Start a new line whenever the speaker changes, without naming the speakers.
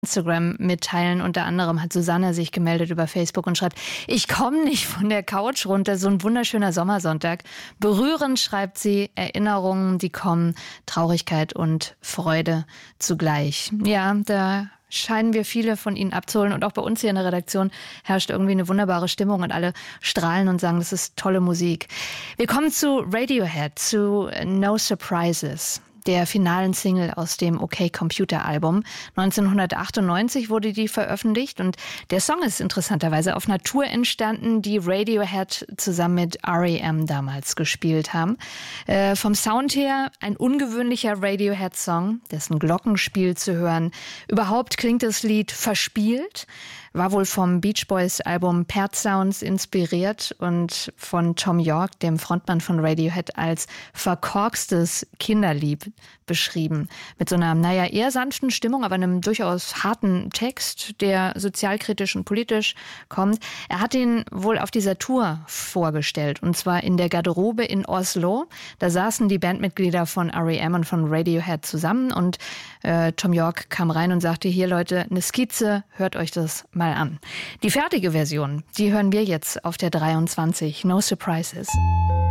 Instagram mitteilen. Unter anderem hat Susanne sich gemeldet über Facebook und schreibt: Ich komme nicht von der Couch runter, so ein wunderschöner Sommersonntag. Berührend, schreibt sie, Erinnerungen, die kommen, Traurigkeit und Freude zugleich. Ja, da scheinen wir viele von Ihnen abzuholen. Und auch bei uns hier in der Redaktion herrscht irgendwie eine wunderbare Stimmung und alle strahlen und sagen, das ist tolle Musik. Wir kommen zu Radiohead, zu No Surprises, der finalen Single aus dem OK Computer Album. 1998 wurde die veröffentlicht und der Song ist interessanterweise auf einer Tour entstanden, die Radiohead zusammen mit R.E.M. damals gespielt haben. Vom Sound her ein ungewöhnlicher Radiohead-Song, dessen Glockenspiel zu hören. Überhaupt klingt das Lied verspielt, war wohl vom Beach Boys Album Pet Sounds inspiriert und von Thom Yorke, dem Frontmann von Radiohead, als verkorkstes Kinderlied beschrieben. Mit so einer, eher sanften Stimmung, aber einem durchaus harten Text, der sozialkritisch und politisch kommt. Er hat ihn wohl auf dieser Tour vorgestellt, und zwar in der Garderobe in Oslo. Da saßen die Bandmitglieder von R.E.M. und von Radiohead zusammen und Thom Yorke kam rein und sagte: Hier Leute, eine Skizze, hört euch das mal an. Die fertige Version, die hören wir jetzt auf der 23, No Surprises.